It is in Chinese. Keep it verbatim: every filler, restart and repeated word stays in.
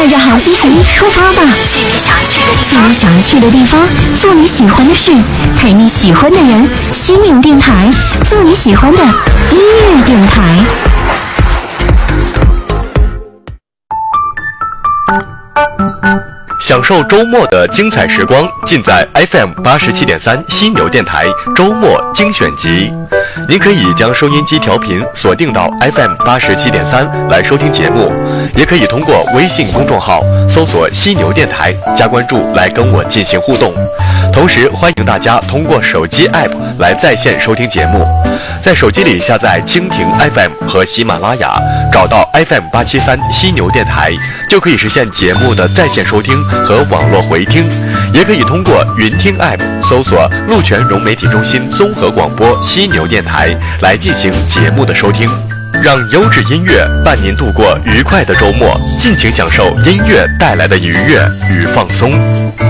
带着好心情出发吧， 去你想去的地去你想去的地方，做你喜欢的事，陪你喜欢的人。心灵电台，做你喜欢的音乐电台。 享受周末的精彩时光，尽在 F M 八十七点三犀牛电台周末精选集。您可以将收音机调频锁定到 F M 八十七点三来收听节目，也可以通过微信公众号搜索犀牛电台加关注来跟我进行互动。同时欢迎大家通过手机 App 来在线收听节目，在手机里下载蜻蜓 F M 和喜马拉雅，找到 F M 八七三犀牛电台，就可以实现节目的在线收听和网络回听。也可以通过云听 App 搜索陆泉融媒体中心综合广播犀牛电台来进行节目的收听。让优质音乐伴您度过愉快的周末，尽情享受音乐带来的愉悦与放松。